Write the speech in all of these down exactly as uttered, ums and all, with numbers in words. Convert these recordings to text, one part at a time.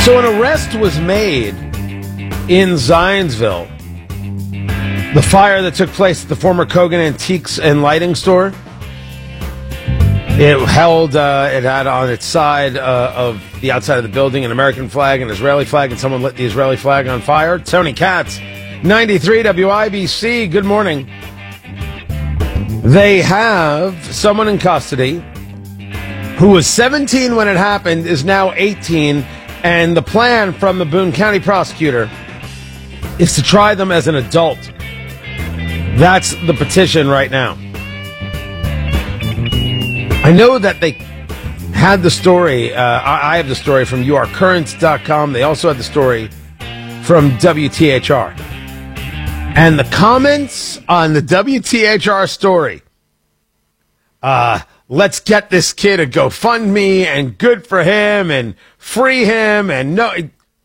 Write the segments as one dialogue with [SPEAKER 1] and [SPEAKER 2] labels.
[SPEAKER 1] So an arrest was made in Zionsville. The fire that took place at the former Kogan Antiques and Lighting store. It held, uh, it had on its side uh, of the outside of the building an American flag, an Israeli flag, and someone lit the Israeli flag on fire. Tony Katz, ninety-three W I B C, good morning. They have someone in custody who was seventeen when it happened, is now eighteen, and the plan from the Boone County prosecutor is to try them as an adult. That's the petition right now. I know that they had the story, uh, I, I have the story from U R current dot com. They also had the story from W T H R. And the comments on the W T H R story, uh, let's get this kid a GoFundMe and good for him and free him and no.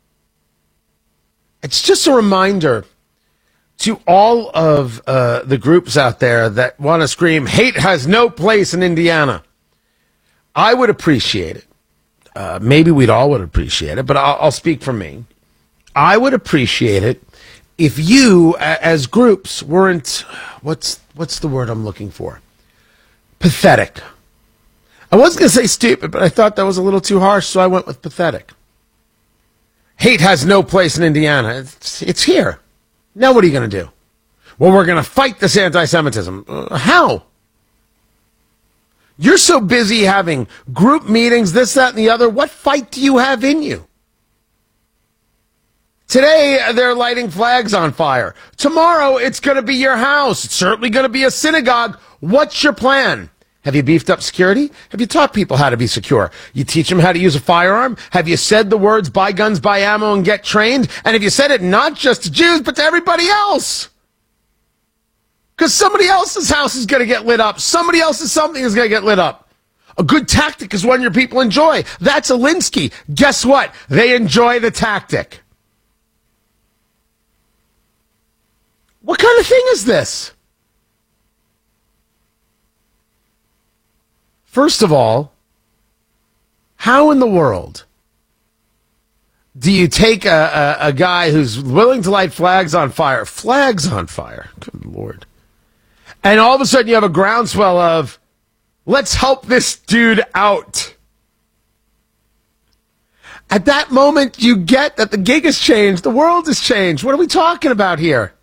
[SPEAKER 1] It's just a reminder to all of uh, the groups out there that want to scream, hate has no place in Indiana. I would appreciate it. Uh, maybe we'd all would appreciate it, but I'll, I'll speak for me. I would appreciate it if you, as groups, weren't, what's what's the word I'm looking for? Pathetic. I wasn't going to say stupid, but I thought that was a little too harsh, so I went with pathetic. Hate has no place in Indiana. It's, it's here. Now what are you going to do? Well, we're going to fight this anti-Semitism. Uh, how? You're so busy having group meetings, this, that, and the other. What fight do you have in you? Today, they're lighting flags on fire. Tomorrow, it's going to be your house. It's certainly going to be a synagogue. What's your plan? Have you beefed up security? Have you taught people how to be secure? You teach them how to use a firearm? Have you said the words, buy guns, buy ammo, and get trained? And have you said it not just to Jews, but to everybody else? Because somebody else's house is going to get lit up. Somebody else's something is going to get lit up. A good tactic is one your people enjoy. That's Alinsky. Guess what? They enjoy the tactic. What kind of thing is this? First of all, how in the world do you take a, a, a guy who's willing to light flags on fire, flags on fire, good Lord, and all of a sudden you have a groundswell of, let's help this dude out. At that moment, you get that the gig has changed, the world has changed. What are we talking about here?